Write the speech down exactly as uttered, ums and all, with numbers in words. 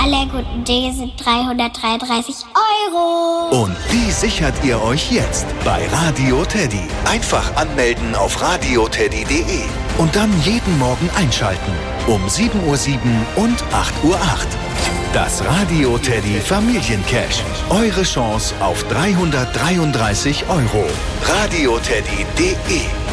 aller guten Dinge sind dreihundertdreiunddreißig Euro. Und die sichert ihr euch jetzt bei Radio Teddy. Einfach anmelden auf radio teddy punkt de und dann jeden Morgen einschalten. Um sieben Uhr sieben und acht Uhr acht. Das Radio Teddy Familiencash. Eure Chance auf dreihundertdreiunddreißig Euro. radio teddy punkt de